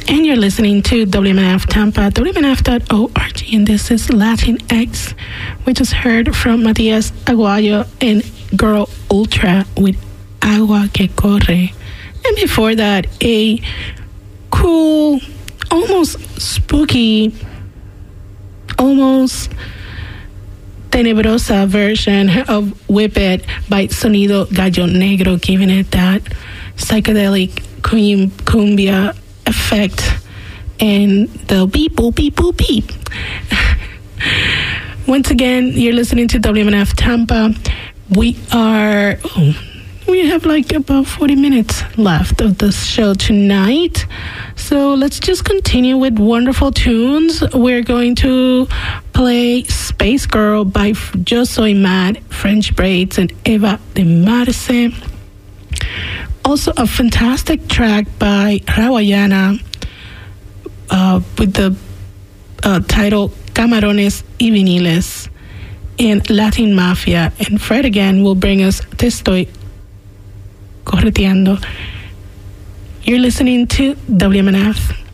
And you're listening to WMNF Tampa, WMNF.org, and this is Latinx. We just heard from Matias Aguayo and Girl Ultra with Agua que Corre. And before that, a cool, almost spooky, almost tenebrosa version of Whip It by Sonido Gallo Negro, giving it that psychedelic cumbia effect and the beep, boop, beep, boop, beep. Once again, you're listening to WMNF Tampa. We have like about 40 minutes left of this show tonight. So let's just continue with wonderful tunes. We're going to play Space Girl by Yo Soy Mad, French Braids, and Eva de Marce. Also a fantastic track by Rawayana with the title Camarones y Viniles, and Latin Mafia. And Fred again will bring us Te Estoy Correteando. You're listening to WMNF.